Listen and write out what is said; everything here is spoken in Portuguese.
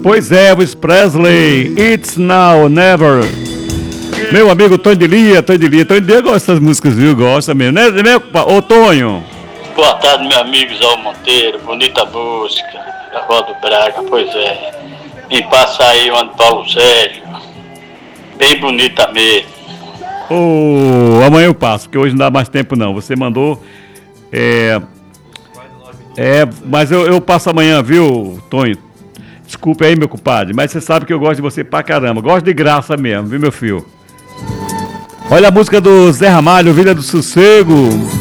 Pois é, Elvis Presley, It's Now or Never. Meu amigo Tonho de Lia. Tonho de Lia gosta dessas músicas, viu? Gosta mesmo, né, meu ô Tonho? Boa tarde, meu amigo Zé Monteiro. Bonita música. Da Rua do Braga, pois é. Me passa aí o Antônio Paulo Sérgio. Bem bonita mesmo. Amanhã eu passo, porque hoje não dá mais tempo não. Você mandou. Mas eu passo amanhã, viu, Tonho? Desculpe aí, meu compadre, mas você sabe que eu gosto de você pra caramba. Gosto de graça mesmo, viu, meu filho? Olha a música do Zé Ramalho, Vida do Sossego.